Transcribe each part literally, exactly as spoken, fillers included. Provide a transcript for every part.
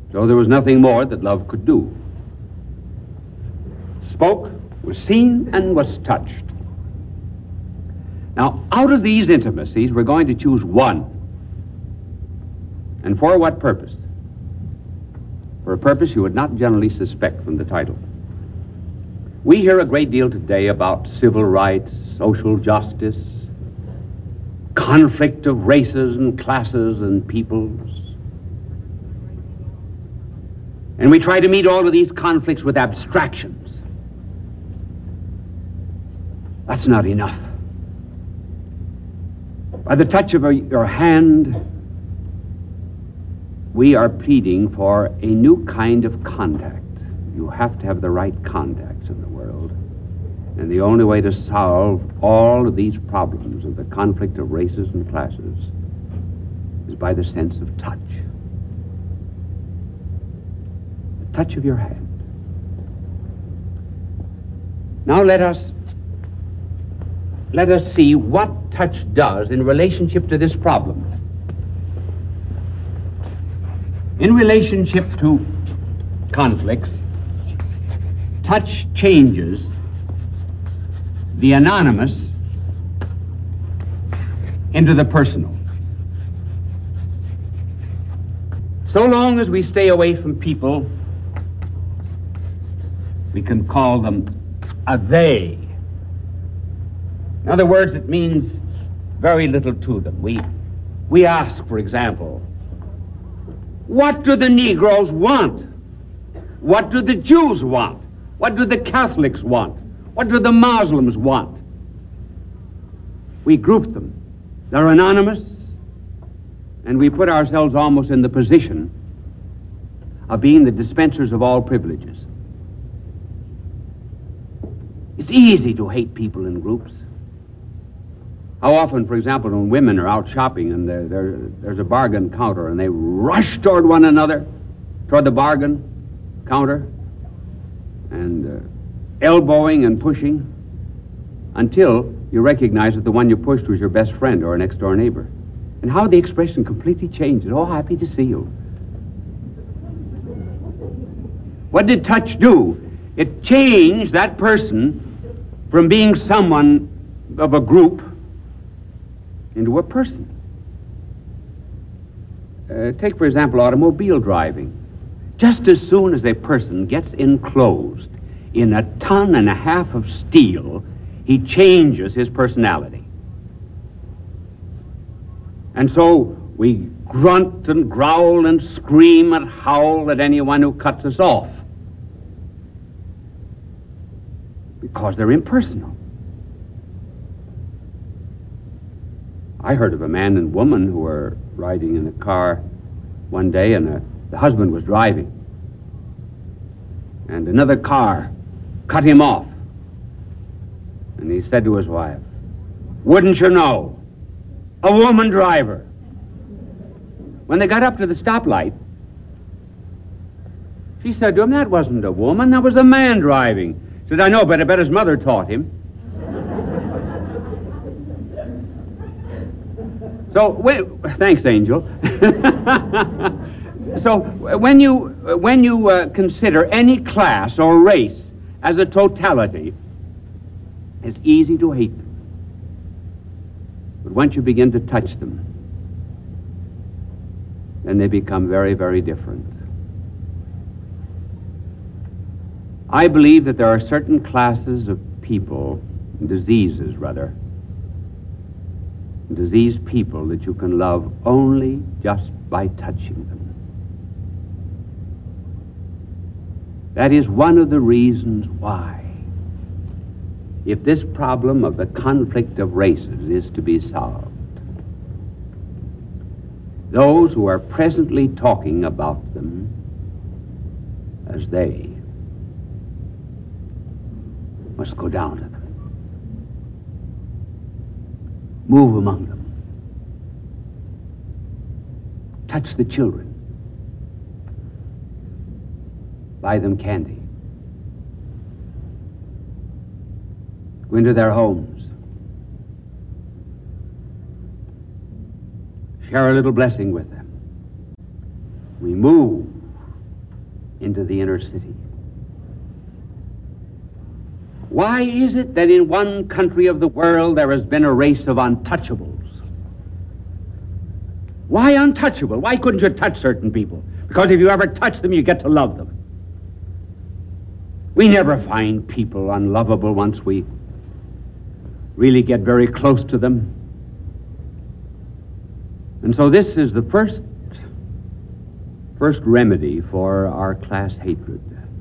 So there was nothing more that love could do. Spoke, was seen, and was touched. Now, out of these intimacies, we're going to choose one. And for what purpose? For a purpose you would not generally suspect from the title. We hear a great deal today about civil rights, social justice, conflict of races and classes and peoples. And we try to meet all of these conflicts with abstractions. That's not enough. By the touch of your hand, we are pleading for a new kind of contact. You have to have the right contacts in the world. And the only way to solve all of these problems of the conflict of races and classes is by the sense of touch. The touch of your hand. Now let us let us see what touch does in relationship to this problem. In relationship to conflicts, touch changes the anonymous into the personal. So long as we stay away from people, we can call them a they. In other words, it means very little to them. We, we ask, for example, what do the Negroes want? What do the Jews want? What do the Catholics want? What do the Muslims want? We group them. They're anonymous, and we put ourselves almost in the position of being the dispensers of all privileges. It's easy to hate people in groups. How often, for example, when women are out shopping and they're, they're, there's a bargain counter and they rush toward one another, toward the bargain counter, and uh, elbowing and pushing until you recognize that the one you pushed was your best friend or a next-door neighbor. And how the expression completely changes. Oh, happy to see you. What did touch do? It changed that person from being someone of a group into a person. Uh, take, for example, automobile driving. Just as soon as a person gets enclosed in a ton and a half of steel, he changes his personality. And so we grunt and growl and scream and howl at anyone who cuts us off, because they're impersonal. I heard of a man and woman who were riding in a car one day, and the, the husband was driving, and another car cut him off. And he said to his wife, "Wouldn't you know, a woman driver." When they got up to the stoplight, she said to him, "That wasn't a woman, that was a man driving." He said, "I know, but I bet his mother taught him." So, when, thanks, Angel. So, when you, when you uh, consider any class or race as a totality, it's easy to hate them. But once you begin to touch them, then they become very, very different. I believe that there are certain classes of people, diseases rather, diseased people that you can love only just by touching them. That is one of the reasons why, if this problem of the conflict of races is to be solved, those who are presently talking about them as they must go down to them. Move among them. Touch the children. Buy them candy. Go into their homes. Share a little blessing with them. We move into the inner city? Why is it that in one country of the world there has been a race of untouchables? Why untouchable? Why couldn't you touch certain people? Because if you ever touch them, you get to love them. We never find people unlovable once we really get very close to them. And so this is the first, first remedy for our class hatred.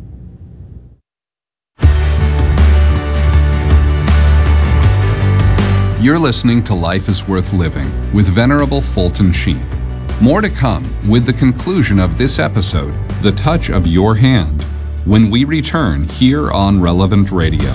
You're listening to Life is Worth Living with Venerable Fulton Sheen. More to come with the conclusion of this episode, The Touch of Your Hand, when we return here on Relevant Radio.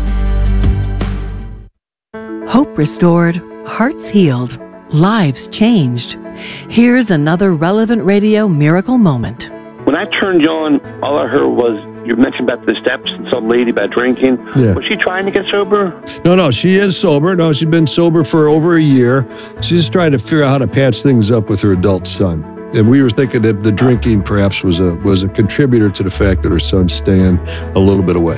Hope restored, hearts healed, lives changed. Here's another Relevant Radio miracle moment. When I turned you on, all I heard was you mentioned about the steps and some lady about drinking. Yeah. Was she trying to get sober? No, no, she is sober. No, she's been sober for over a year. She's just trying to figure out how to patch things up with her adult son. And we were thinking that the drinking perhaps was a was a contributor to the fact that her son's staying a little bit away.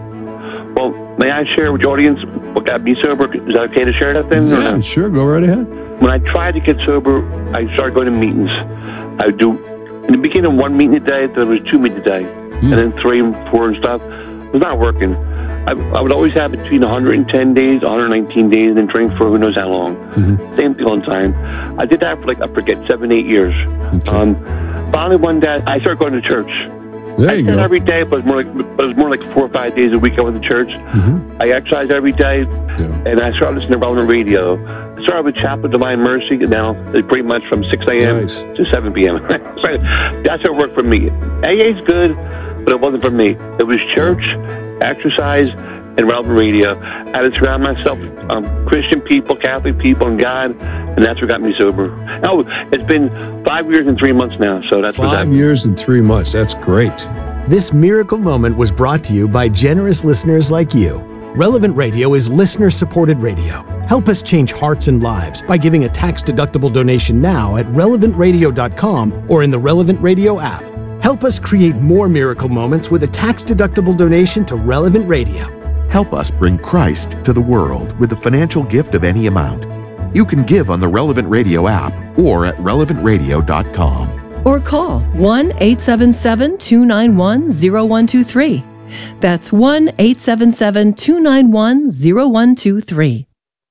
Well, may I share with your audience what got me sober? Is that okay to share that then? Yeah, no? Sure, go right ahead. When I tried to get sober, I started going to meetings. I would do, in the beginning, one meeting a day, then there was two meetings a day. Mm. And then three and four and stuff. It was not working. I, I would always have between one hundred ten days, one hundred nineteen days, and then drink for who knows how long. Mm-hmm. Same thing all the time. I did that for like, I forget, seven, eight years. Okay. Um, finally, one day, I started going to church. There I you did go. every day, but it was more like, but it was more like four or five days a week I went to church. Mm-hmm. I exercised every day, yeah. And I started listening to Relevant Radio. I started with Chapel of Divine Mercy, and now it's pretty much from six a.m. Nice. To seven p.m. That's what worked for me. A A is good, but it wasn't for me. It was church, exercise, and Relevant Radio. I had to surround myself with um, Christian people, Catholic people, and God, and that's what got me sober. Oh, it's been five years and three months now, so that's five what that years and three months. That's great. This miracle moment was brought to you by generous listeners like you. Relevant Radio is listener-supported radio. Help us change hearts and lives by giving a tax-deductible donation now at relevant radio dot com or in the Relevant Radio app. Help us create more miracle moments with a tax-deductible donation to Relevant Radio. Help us bring Christ to the world with a financial gift of any amount. You can give on the Relevant Radio app or at relevant radio dot com. Or call one eight seven seven, two nine one, zero one two three. That's one eight seven seven, two nine one, zero one two three.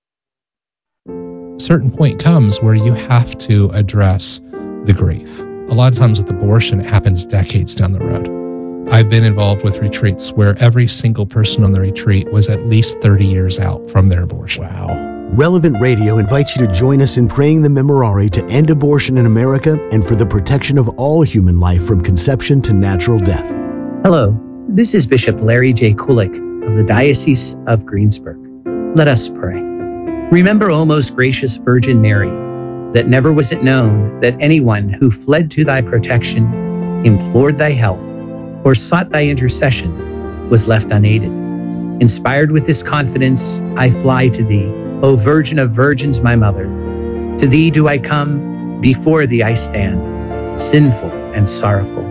A certain point comes where you have to address the grief. A lot of times with abortion, it happens decades down the road. I've been involved with retreats where every single person on the retreat was at least thirty years out from their abortion. Wow. Relevant Radio invites you to join us in praying the Memorare to end abortion in America and for the protection of all human life from conception to natural death. Hello, this is Bishop Larry J. Kulik of the Diocese of Greensburg. Let us pray. Remember, O most gracious Virgin Mary, that never was it known that anyone who fled to thy protection, implored thy help, or sought thy intercession was left unaided. Inspired with this confidence, I fly to thee, O Virgin of Virgins, my mother. To thee do I come, before thee I stand, sinful and sorrowful.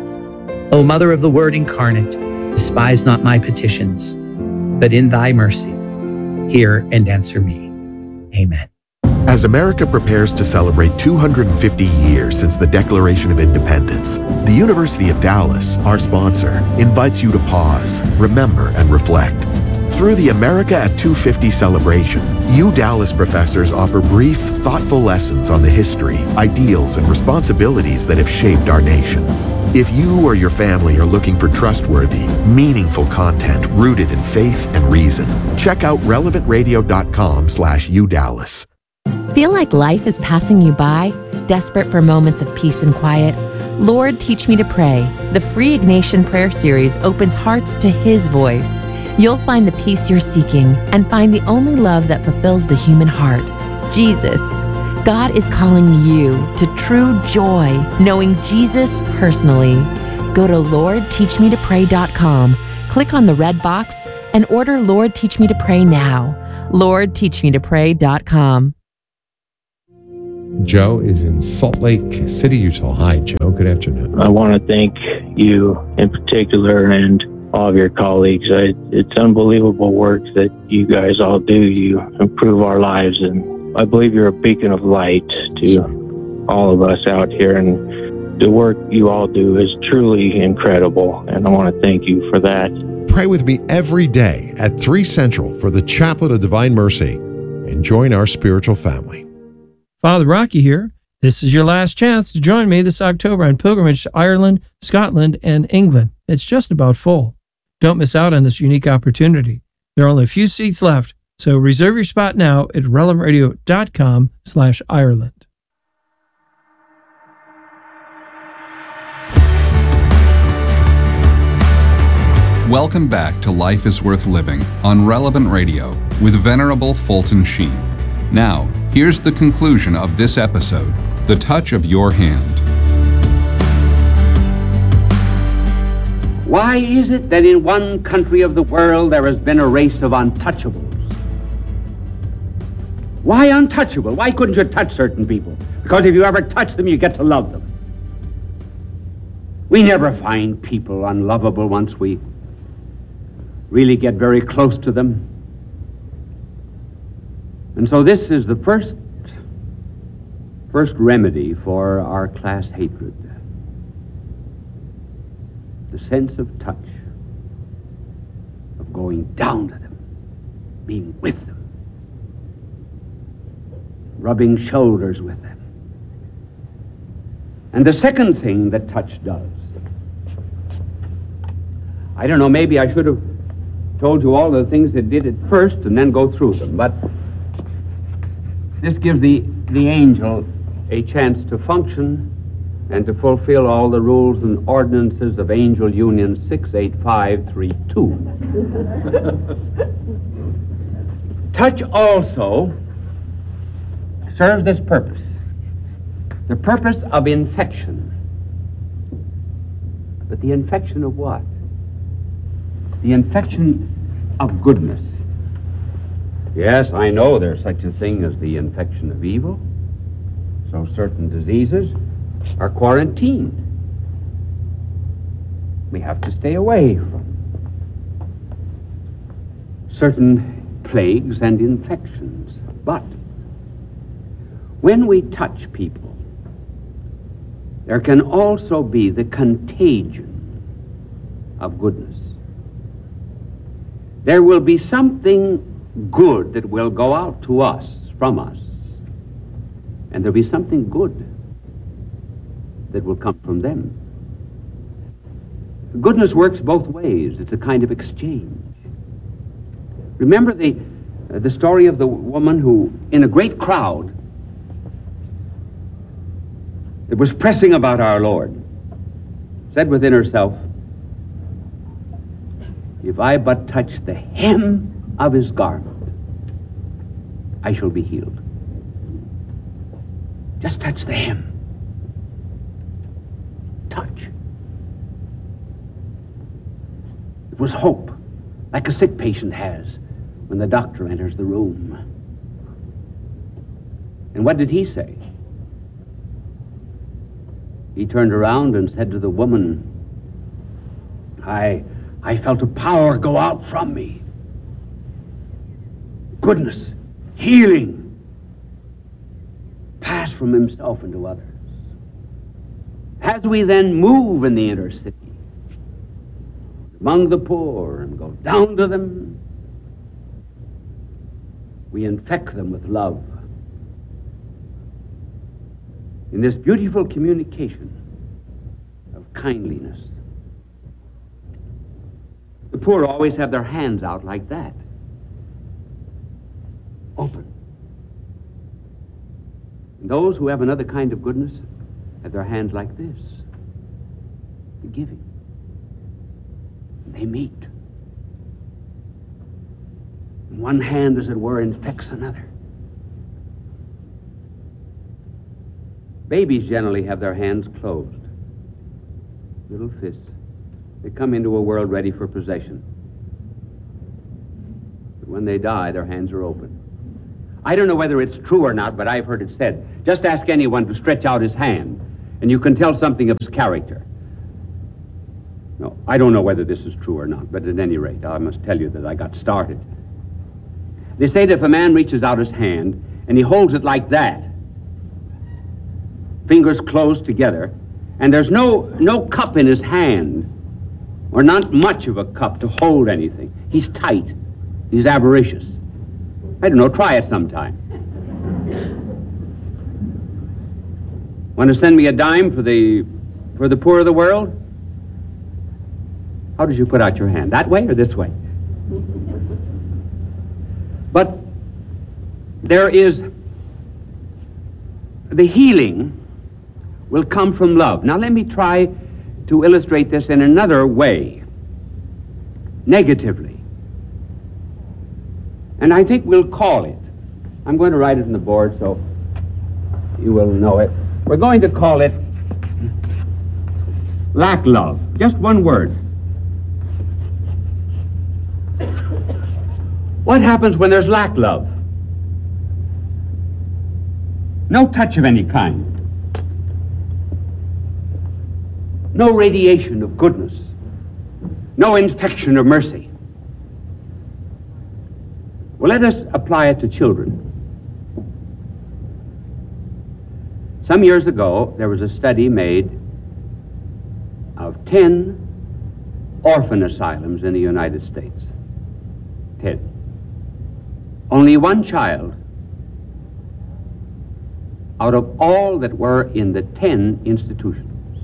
O Mother of the Word incarnate, despise not my petitions, but in thy mercy, hear and answer me. Amen. As America prepares to celebrate two hundred fifty years since the Declaration of Independence, the University of Dallas, our sponsor, invites you to pause, remember, and reflect. Through the America at two fifty celebration, U Dallas professors offer brief, thoughtful lessons on the history, ideals, and responsibilities that have shaped our nation. If you or your family are looking for trustworthy, meaningful content rooted in faith and reason, check out relevant radio dot com slash U Dallas. Feel like life is passing you by? Desperate for moments of peace and quiet? Lord, Teach Me to Pray. The free Ignatian Prayer Series opens hearts to His voice. You'll find the peace you're seeking and find the only love that fulfills the human heart, Jesus. God is calling you to true joy, knowing Jesus personally. Go to lord teach me to pray dot com, click on the red box, and order Lord Teach Me to Pray now. lord teach me to pray dot com. Joe is in Salt Lake City, Utah. Hi, Joe. Good afternoon. I want to thank you in particular and all of your colleagues. I, it's unbelievable work that you guys all do. You improve our lives, and I believe you're a beacon of light to all of us out here. And the work you all do is truly incredible, and I want to thank you for that. Pray with me every day at three Central for the Chaplet of Divine Mercy and join our spiritual family. Father Rocky here. This is your last chance to join me this October on pilgrimage to Ireland, Scotland, and England. It's just about full. Don't miss out on this unique opportunity. There are only a few seats left, so reserve your spot now at relevant radio dot com slash Ireland. Welcome back to Life is Worth Living on Relevant Radio with Venerable Fulton Sheen. Now, here's the conclusion of this episode, The Touch of Your Hand. Why is it that in one country of the world there has been a race of untouchables? Why untouchable? Why couldn't you touch certain people? Because if you ever touch them, you get to love them. We never find people unlovable once we really get very close to them. And so this is the first, first remedy for our class hatred. The sense of touch, of going down to them, being with them, rubbing shoulders with them. And the second thing that touch does, I don't know, maybe I should have told you all the things that did it first and then go through them, but this gives the, the angel a chance to function and to fulfill all the rules and ordinances of Angel Union six eight five three two. Touch also serves this purpose, the purpose of infection. But the infection of what? The infection of goodness. Yes, I know there's such a thing as the infection of evil. So certain diseases are quarantined. We have to stay away from certain plagues and infections. But when we touch people, there can also be the contagion of goodness. There will be something good that will go out to us, from us. And there'll be something good that will come from them. Goodness works both ways. It's a kind of exchange. Remember the, uh, the story of the woman who, in a great crowd, that was pressing about our Lord, said within herself, if I but touch the hem of his garment, I shall be healed. Just touch the hem. Touch. It was hope, like a sick patient has when the doctor enters the room. And what did he say? He turned around and said to the woman, I, I felt a power go out from me. Goodness, healing, pass from himself into others. As we then move in the inner city, among the poor, and go down to them, we infect them with love. In this beautiful communication of kindliness. The poor always have their hands out like that. Open. And those who have another kind of goodness have their hands like this. The giving. And they meet. And one hand, as it were, infects another. Babies generally have their hands closed. Little fists. They come into a world ready for possession. But when they die, their hands are open. I don't know whether it's true or not, but I've heard it said. Just ask anyone to stretch out his hand, and you can tell something of his character. No, I don't know whether this is true or not, but at any rate, I must tell you that I got started. They say that if a man reaches out his hand, and he holds it like that, fingers closed together, and there's no, no cup in his hand, or not much of a cup to hold anything. He's tight. He's avaricious. I don't know, try it sometime. Want to send me a dime for the, for the poor of the world? How did you put out your hand? That way or this way? But there is, the healing will come from love. Now let me try to illustrate this in another way, negatively. And I think we'll call it, I'm going to write it on the board so you will know it. We're going to call it lack love. Just one word. What happens when there's lack love? No touch of any kind. No radiation of goodness. No infection of mercy. Well, let us apply it to children. Some years ago, there was a study made of ten orphan asylums in the United States. Ten. Only one child out of all that were in the ten institutions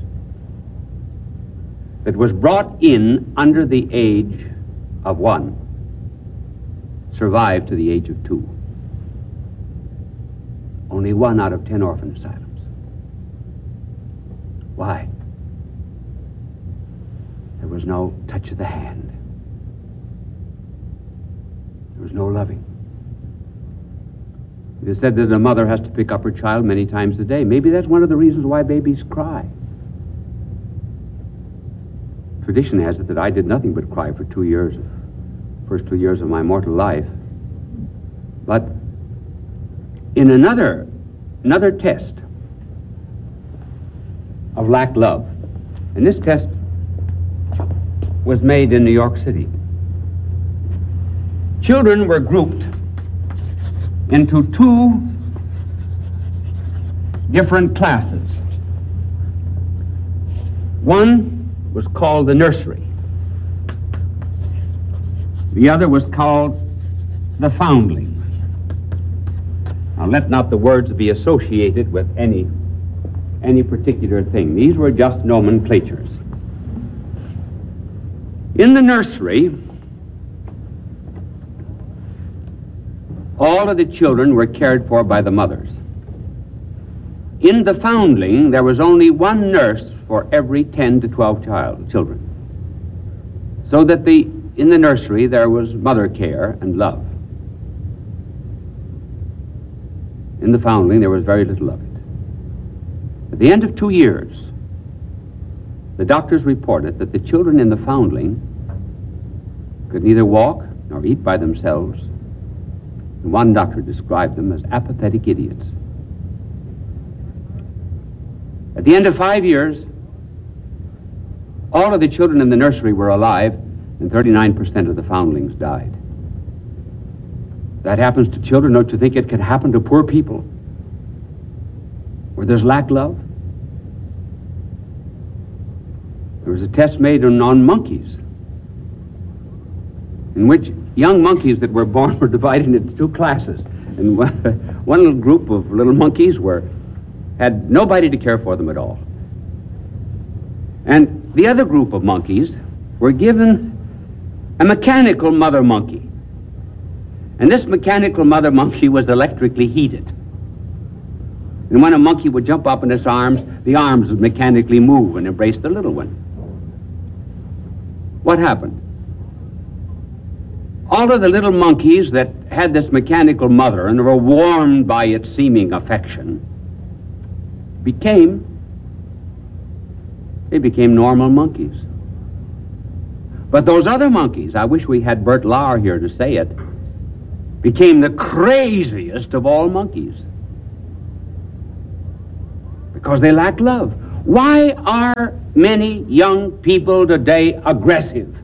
that was brought in under the age of one survived to the age of two. Only one out of ten orphan asylums. Why? There was no touch of the hand. There was no loving. It is said that a mother has to pick up her child many times a day. Maybe that's one of the reasons why babies cry. Tradition has it that I did nothing but cry for two years, first two years of my mortal life. But in another, another test of lack love, and this test was made in New York City, children were grouped into two different classes. One was called the nursery. The other was called the foundling. Now let not the words be associated with any, any particular thing. These were just nomenclatures. In the nursery, all of the children were cared for by the mothers. In the foundling, there was only one nurse for every ten to twelve child, children. So that the, in the nursery there was mother care and love. In the foundling there was very little of it. At the end of two years, the doctors reported that the children in the foundling could neither walk nor eat by themselves. And one doctor described them as apathetic idiots. At the end of five years, all of the children in the nursery were alive, and thirty-nine percent of the foundlings died. That happens to children. Don't you think it could happen to poor people where there's lack love? There was a test made on, on monkeys, in which young monkeys that were born were divided into two classes. And one, one little group of little monkeys were had nobody to care for them at all. And the other group of monkeys were given a mechanical mother monkey. And this mechanical mother monkey was electrically heated. And when a monkey would jump up in its arms, the arms would mechanically move and embrace the little one. What happened? All of the little monkeys that had this mechanical mother and were warmed by its seeming affection became, they became normal monkeys. But those other monkeys, I wish we had Bert Lauer here to say it, became the craziest of all monkeys. Because they lack love. Why are many young people today aggressive?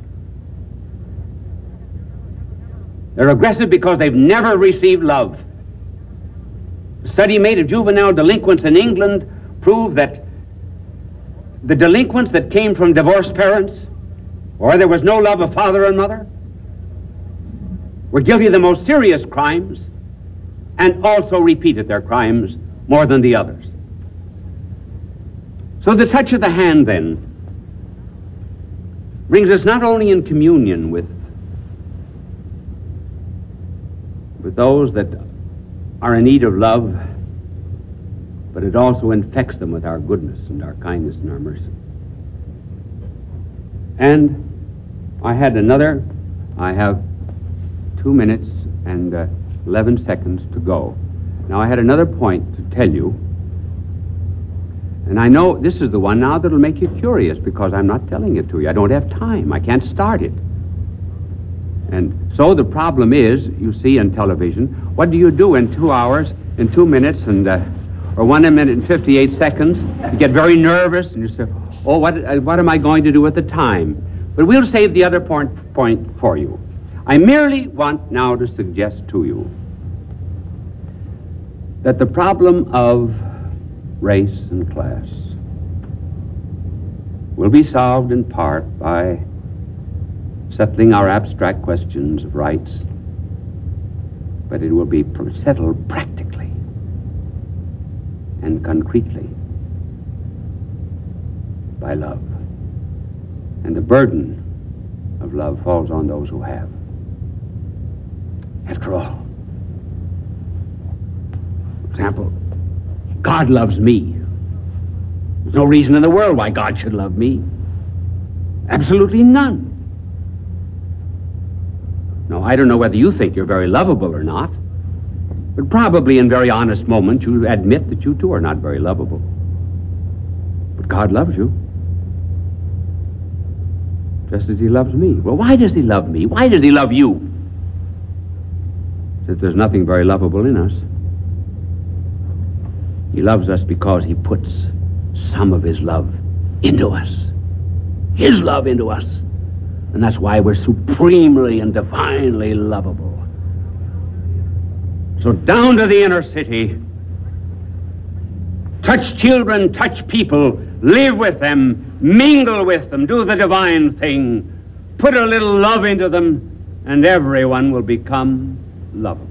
They're aggressive because they've never received love. A study made of juvenile delinquents in England proved that the delinquents that came from divorced parents, or there was no love of father and mother, were guilty of the most serious crimes and also repeated their crimes more than the others. So the touch of the hand, then, brings us not only in communion with, with those that are in need of love, but it also infects them with our goodness and our kindness and our mercy. And I had another, I have two minutes and uh, eleven seconds to go. Now I had another point to tell you, and I know this is the one now that'll make you curious because I'm not telling it to you. I don't have time. I can't start it. And so the problem is, you see in television, what do you do in two hours, in two minutes, and uh, or one minute and fifty-eight seconds? You get very nervous, and you say, oh, what, uh, what am I going to do with the time? But we'll save the other point, point for you. I merely want now to suggest to you that the problem of race and class will be solved in part by settling our abstract questions of rights, but it will be settled practically and concretely by love. And the burden of love falls on those who have. After all, for example, God loves me. There's no reason in the world why God should love me. Absolutely none. Now, I don't know whether you think you're very lovable or not, but probably in very honest moments you admit that you too are not very lovable. But God loves you, just as he loves me. Well, why does he love me? Why does he love you? Since there's nothing very lovable in us. He loves us because he puts some of his love into us. His love into us. And that's why we're supremely and divinely lovable. So down to the inner city. Touch children, touch people, live with them, mingle with them, do the divine thing, put a little love into them, and everyone will become lovable.